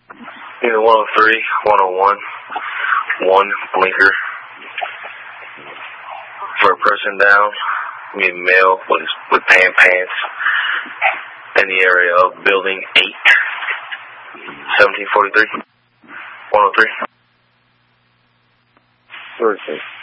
Unit 103, 101, 1 blinker. For a person down, male with pants in the area of building 8, 1743, 103. Perfect.